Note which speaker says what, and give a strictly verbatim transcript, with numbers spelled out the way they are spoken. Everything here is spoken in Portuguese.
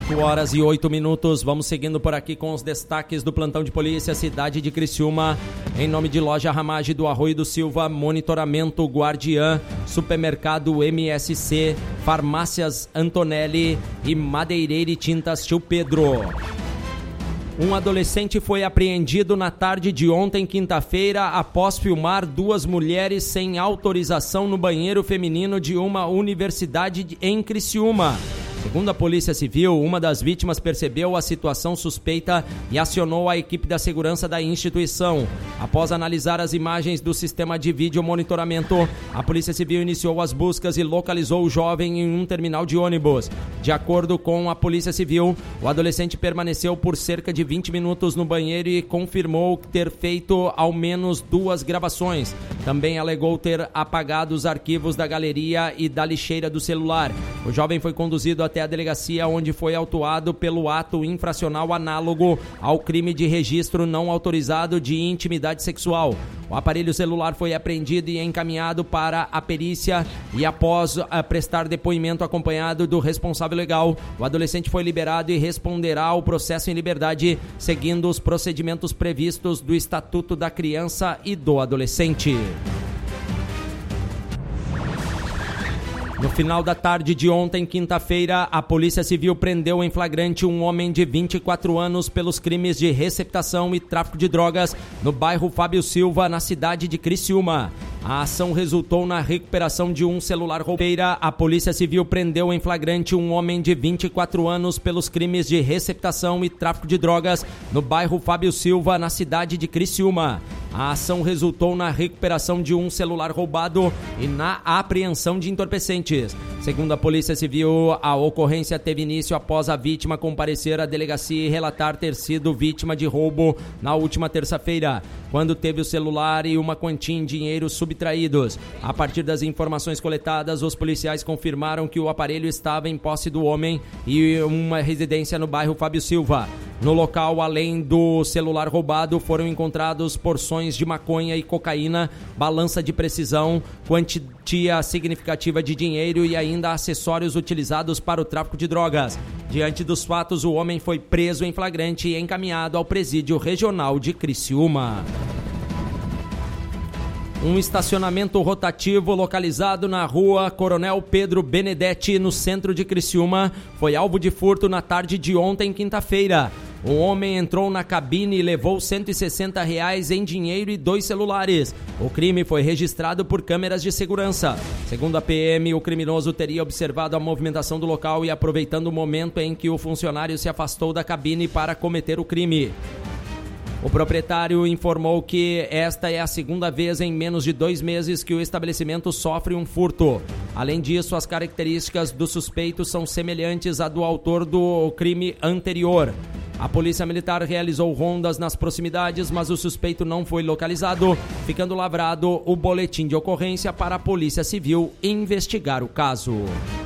Speaker 1: oito horas e oito minutos, vamos seguindo por aqui com os destaques do plantão de polícia, cidade de Criciúma, em nome de Loja Ramage do Arroio do Silva, Monitoramento Guardiã, Supermercado M S C, Farmácias Antonelli e Madeireira e Tintas Tio Pedro. Um adolescente foi apreendido na tarde de ontem, quinta-feira, após filmar duas mulheres sem autorização no banheiro feminino de uma universidade em Criciúma. Segundo a Polícia Civil, uma das vítimas percebeu a situação suspeita e acionou a equipe da segurança da instituição. Após analisar as imagens do sistema de vídeo monitoramento, a Polícia Civil iniciou as buscas e localizou o jovem em um terminal de ônibus. De acordo com a Polícia Civil, o adolescente permaneceu por cerca de vinte minutos no banheiro e confirmou ter feito ao menos duas gravações. Também alegou ter apagado os arquivos da galeria e da lixeira do celular. O jovem foi conduzido até a delegacia, onde foi autuado pelo ato infracional análogo ao crime de registro não autorizado de intimidade sexual. O aparelho celular foi apreendido e encaminhado para a perícia e, após prestar depoimento acompanhado do responsável legal, o adolescente foi liberado e responderá ao processo em liberdade, seguindo os procedimentos previstos do Estatuto da Criança e do Adolescente. No final da tarde de ontem, quinta-feira, a Polícia Civil prendeu em flagrante um homem de vinte e quatro anos pelos crimes de receptação e tráfico de drogas no bairro Fábio Silva, na cidade de Criciúma. A ação resultou na recuperação de um celular roupeira. A Polícia Civil prendeu em flagrante um homem de vinte e quatro anos pelos crimes de receptação e tráfico de drogas no bairro Fábio Silva, na cidade de Criciúma. A ação resultou na recuperação de um celular roubado e na apreensão de entorpecentes. Segundo a Polícia Civil, a ocorrência teve início após a vítima comparecer à delegacia e relatar ter sido vítima de roubo na última terça-feira, quando teve o celular e uma quantia em dinheiro subtraídos. A partir das informações coletadas, os policiais confirmaram que o aparelho estava em posse do homem e uma residência no bairro Fábio Silva. No local, além do celular roubado, foram encontrados porções de maconha e cocaína, balança de precisão, quantia significativa de dinheiro e ainda acessórios utilizados para o tráfico de drogas. Diante dos fatos, o homem foi preso em flagrante e encaminhado ao presídio regional de Criciúma. Um estacionamento rotativo localizado na rua Coronel Pedro Benedetti, no centro de Criciúma, foi alvo de furto na tarde de ontem, quinta-feira. Um homem entrou na cabine e levou cento e sessenta reais em dinheiro e dois celulares. O crime foi registrado por câmeras de segurança. Segundo a P M, o criminoso teria observado a movimentação do local e, aproveitando o momento em que o funcionário se afastou da cabine para cometer o crime. O proprietário informou que esta é a segunda vez em menos de dois meses que o estabelecimento sofre um furto. Além disso, as características do suspeito são semelhantes à do autor do crime anterior. A Polícia Militar realizou rondas nas proximidades, mas o suspeito não foi localizado, ficando lavrado o boletim de ocorrência para a Polícia Civil investigar o caso.